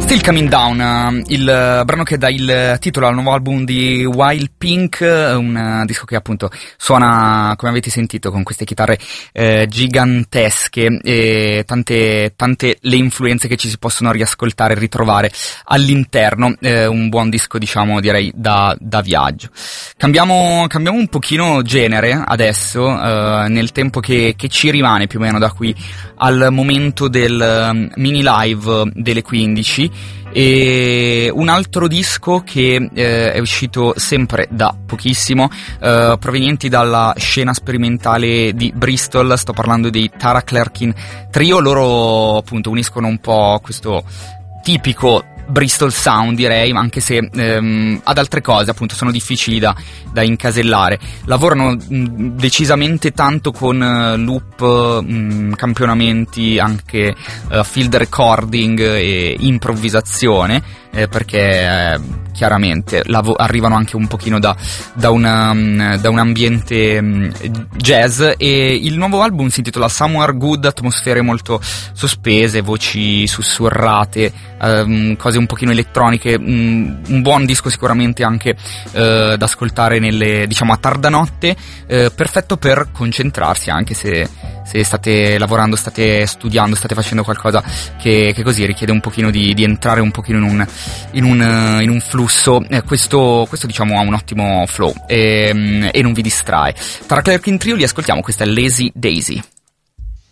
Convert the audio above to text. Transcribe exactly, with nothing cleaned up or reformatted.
Still Coming Down, il brano che dà il titolo al nuovo album di Wild Pink, un disco che appunto suona, come avete sentito, con queste chitarre eh, gigantesche e tante, tante le influenze che ci si possono riascoltare e ritrovare all'interno. Eh, un buon disco, diciamo, direi da, da viaggio. Cambiamo, cambiamo un pochino genere adesso, eh, nel tempo che, che ci rimane più o meno da qui al momento del um, mini live delle quindici. E un altro disco che eh, è uscito sempre da pochissimo, eh, provenienti dalla scena sperimentale di Bristol. Sto parlando dei Tara Clerkin Trio. Loro appunto uniscono un po' questo tipico Bristol Sound, direi, ma anche se ehm, ad altre cose appunto sono difficili da, da incasellare. Lavorano mh, decisamente tanto con uh, loop, mh, campionamenti, anche uh, field recording e improvvisazione, eh, perché eh, chiaramente lav- arrivano anche un pochino da, da, una, um, da un ambiente um, jazz. E il nuovo album si intitola Somewhere Good, atmosfere molto sospese, voci sussurrate, um, cose un pochino elettroniche, um, un buon disco sicuramente anche uh, da ascoltare nelle, diciamo, a tarda notte, uh, perfetto per concentrarsi, anche se, se state lavorando, state studiando, state facendo qualcosa che, che così richiede un pochino di, di entrare un pochino in un, in un, in un flusso. Eh, questo, questo diciamo ha un ottimo flow e, e non vi distrae. Tara Clerkin Trio, li ascoltiamo, questa è Lazy Daisy.